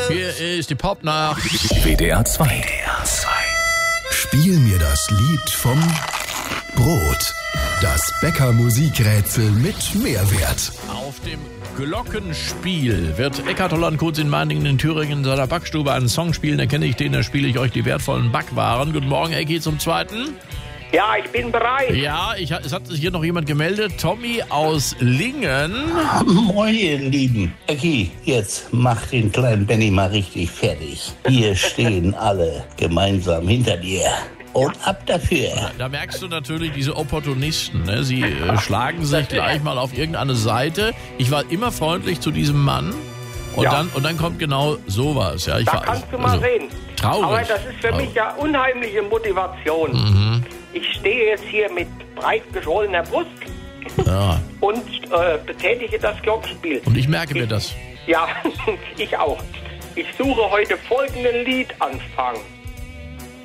Hier ist die Popnacht. WDR 2. Spiel mir das Lied vom Brot. Das Bäcker-Musikrätsel mit Mehrwert. Auf dem Glockenspiel wird Eckhard Holland-Kurz in Meiningen in Thüringen in seiner Backstube einen Song spielen. Erkenne ich den, da spiele ich euch die wertvollen Backwaren. Guten Morgen, Ecki, zum Zweiten. Ja, ich bin bereit. Ja, es hat sich hier noch jemand gemeldet. Tommy aus Lingen. Moin, ihr Lieben. Ecki, jetzt mach den kleinen Benny mal richtig fertig. Wir stehen alle gemeinsam hinter dir. Und ab dafür. Da merkst du natürlich diese Opportunisten. Ne? Sie schlagen sich gleich mal auf irgendeine Seite. Ich war immer freundlich zu diesem Mann. Und, Ja. dann kommt genau sowas. Ja, Da kannst du mal sehen. Traurig. Aber das ist für mich ja unheimliche Motivation. Ich stehe jetzt hier mit breit geschwollener Brust Ja. und betätige das Glockenspiel. Und ich merke mir das. Ja, ich auch. Ich suche heute folgenden Liedanfang.